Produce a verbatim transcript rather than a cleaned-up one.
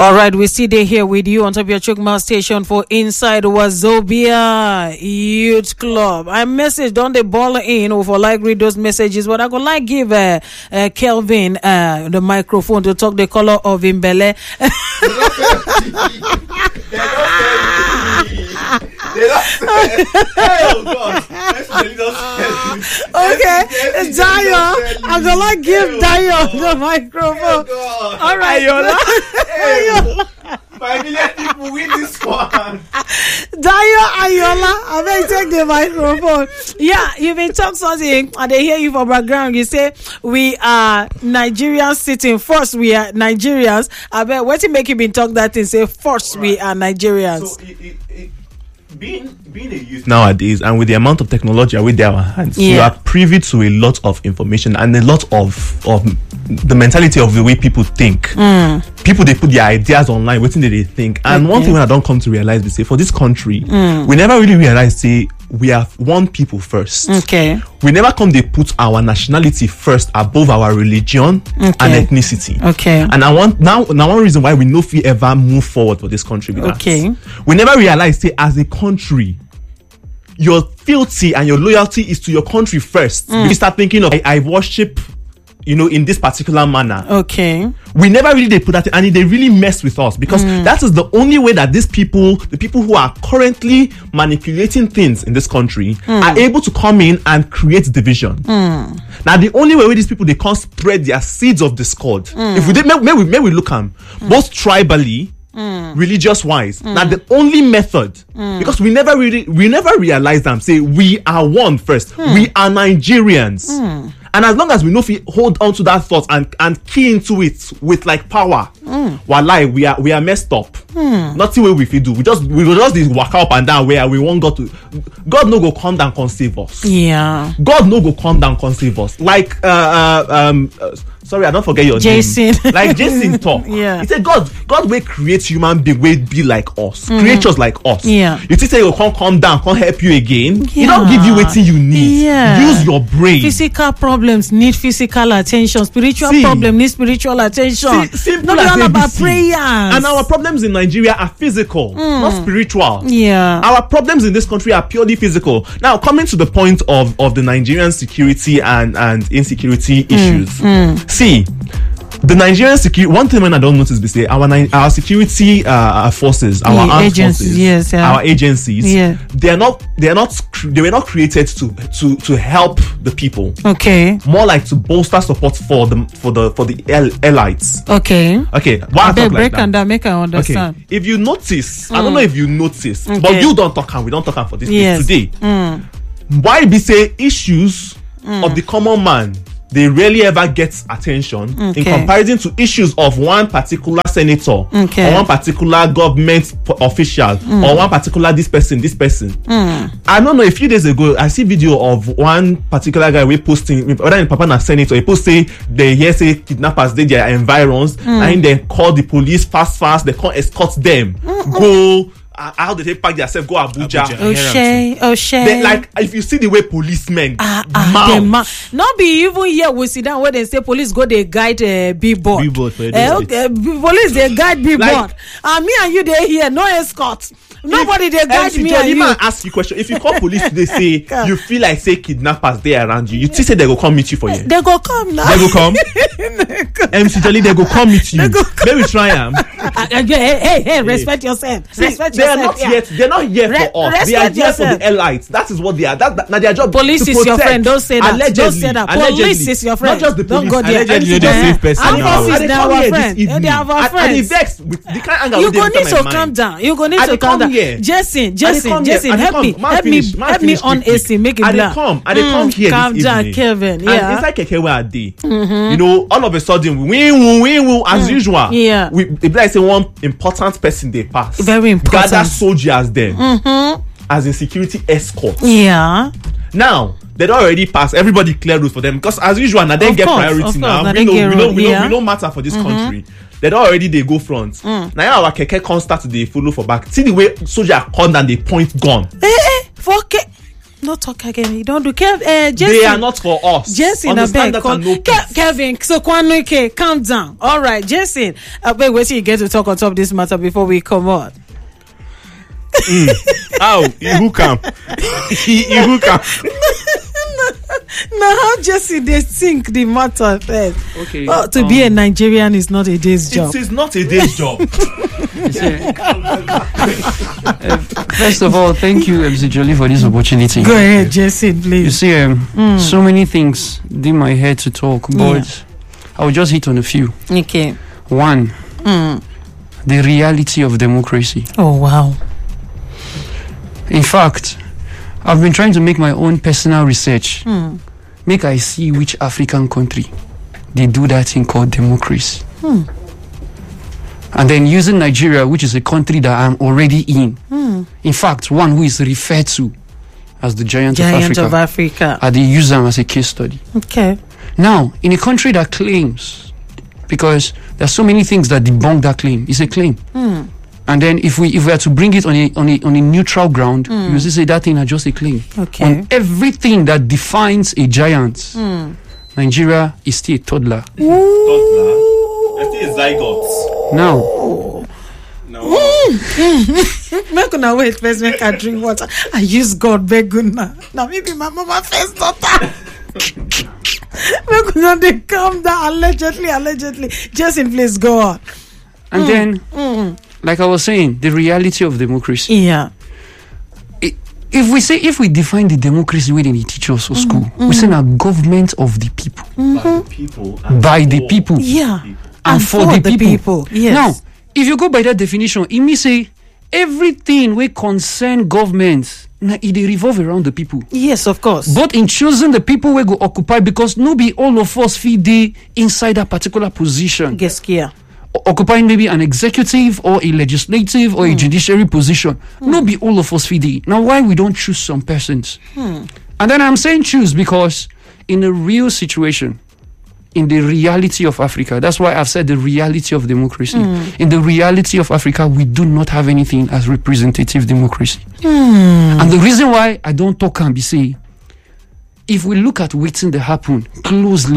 All right, we see they here with you on top of your Chukma station for Inside Wazobia Youth Club. I message don't they ball in or for like read those messages, but I go like give uh, uh, Kelvin uh, the microphone to talk the color of Imbele. Okay, Dayo, I'm gonna like give Dayo the microphone. All right, Ayola. Five million people win this one. Dayo Ayola, I may take the microphone. Yeah, you've been talking something, and they hear you from background. You say we are Nigerians sitting first. We are Nigerians. I bet what you make you been talk that thing? Say first, right. We are Nigerians. So it, it, it, being being a youth nowadays, and with the amount of technology with our hands, yeah. we are privy to a lot of information and a lot of of the mentality of the way people think. Mm. People they put their ideas online, waiting that they think. And okay. one thing when I don't come to realize, we say for this country, mm. we never really realize say we are one people first. Okay. We never come they put our nationality first above our religion okay. and ethnicity. Okay. And I want now now one reason why we know if we ever move forward for this country with okay. that. We never realize say as a country, your fealty and your loyalty is to your country first. Mm. You start thinking of I, I worship, you know, in this particular manner. Okay. We never really they put that in, and they really mess with us because mm. that is the only way that these people, the people who are currently manipulating things in this country, mm. are able to come in and create division. Mm. Now, the only way with these people they can't spread their seeds of discord. Mm. If we did, may, may we may we look at mm. both tribally. Mm. Religious wise, mm. now the only method mm. because we never really we never realize them say we are one first. Mm. We are Nigerians, mm. and as long as we know if we hold on to that thought and and key into it with like power, mm. wallahi, we are we are messed up. Mm. Nothing way we fit do. We just we will just walk up and down where we want God to. God no go come down come save us. Yeah. God no go come down come save us. Like uh, uh um. Uh, Sorry, I don't forget your Jason. name. Like Jason talk. Yeah. He said, God, God will create human being, will be like us. Mm. Creatures like us. Yeah. You think he will come, come down, come help you again? Yeah. He don't give you what you need. Yeah. Use your brain. Physical problems need physical attention. Spiritual See, problem need spiritual attention. See, simple not as all A B C. about prayers. And our problems in Nigeria are physical, mm. not spiritual. Yeah. Our problems in this country are purely physical. Now, coming to the point of, of the Nigerian security and, and insecurity mm. issues. Mm. See, the Nigerian security, one thing when I don't notice this say our our security uh, forces, our yeah, armed agencies, forces, yes, yeah. our agencies, yeah. they are not they are not they were not created to to to help the people. Okay. More like to bolster support for the for the for the el- elites. Okay. Okay. Why I talk like break that? and that make I understand. Okay. If you notice, mm. I don't know if you notice, okay. but you don't talk and we don't talk for this yes. today. Mm. Why be say issues mm. of the common man? They rarely ever get attention okay. in comparison to issues of one particular senator okay. or one particular government p- official mm. or one particular this person, this person. Mm. I don't know. A few days ago, I see video of one particular guy we posting, whether in Papa na senator, he post say they hear say kidnappers did their environs mm. and then call the police fast, fast. They can't escort them. Mm-mm. Go. Uh, how did they pack themselves? Go Abuja. O'Shea, O'Shea. They, like if you see the way policemen uh, uh, ma- not be even here we sit down where they say police go they guide uh, billboard. Billboard for uh, okay, police they guide billboard. Like, and me and you they here no escort. Nobody they guide me and you. Ask you question. If you call police today, say you feel like say kidnappers there around you, you think say they go come meet you for you. They go come now. They go come. M C Jolly, they go come meet you. Maybe try them. Hey, hey, hey! Respect yourself. See, respect they yourself. are not yeah. yet. They're not here Re- for us. They are here yourself. for the elites. That is what they are. That, that now their job. Police to is protect. your friend. Don't say that. Allegedly, Don't say that. allegedly. Police is your friend. Not just the police. Don't go there. Allegedly, they're safe person. Armed forces, they are our friend. They are our friends. And the vex with the kind of you go need to calm down. You go need to calm down. Jason, Jason, Jason, help me, help me, help me on A C. Make it black. black. I come. I come here. Calm down, Kevin. Yeah. And inside Keke where I dey, you know, all of a sudden, we win, we win as usual. Yeah. We if like say one important person they pass. Very important. Gather soldiers there. Mm-hmm. As a security escort. Yeah. Now they don't already pass. Everybody clear route for them because as usual, now they of get course, priority now. Now We know, we know, we know, yeah. we don't matter for this mm-hmm. country. They don't already they go front. Mm. Now our keke can't start to they follow for back. See the way soldier come and they point gun. Eh, eh, for ke- not talk again. You don't do Kev. Uh, Jason, they are not for us. Jason, Understand that call, and know Ke- Kevin. So Kwanuke, calm down. All right, Jason. I beg wait till you get to talk on top of this matter before we come on. mm. How you come? You come? Now, how Jesse they think the matter first? Okay. Oh, to um, be a Nigerian is not a day's job. It is not a day's job. uh, first of all, thank you, M C Jolly, for this opportunity. Go ahead, Jesse, please. You see, um, mm. so many things in my head to talk, but yeah. I will just hit on a few. Okay. One, mm. the reality of democracy. Oh, wow. In fact, I've been trying to make my own personal research. Mm. Make I see which African country they do that thing called democracy. Mm. And then using Nigeria, which is a country that I'm already in. Mm. In fact, one who is referred to as the giant, giant of Africa. of Africa. And they use them as a case study. Okay. Now, in a country that claims, because there are so many things that debunk that claim, it's a claim. Mm. And then if we if we are to bring it on a on a on a neutral ground, mm. you say that thing is just a claim. Okay. On everything that defines a giant, mm. Nigeria is still a toddler. Toddler. I still a zygote. Now. No. Make una wait first, make I drink water. I use God beg una. Now maybe my mama first daughter. Make una they calm down allegedly, allegedly. Just in place, go on. And mm. then, mm. like I was saying, the reality of democracy. Yeah. It, if we say, if we define the democracy within the teachers or school, mm-hmm. we say now government of the people. Mm-hmm. By the people. And by the people. Yeah. And, and for, for the, the people. people. Yes. Now, if you go by that definition, it means say everything we concern government, now it revolve around the people. Yes, of course. But in choosing the people we go occupy, because no be all of us feed the inside that particular position. Gaskia. Occupying maybe an executive or a legislative or mm. a judiciary position. Mm. No be all of us feed it. Now, why we don't choose some persons? Hmm. And then I'm saying choose because in a real situation, in the reality of Africa, that's why I've said the reality of democracy. Mm. In the reality of Africa, we do not have anything as representative democracy. Mm. And the reason why I don't talk and be say, if we look at what's in the happen closely,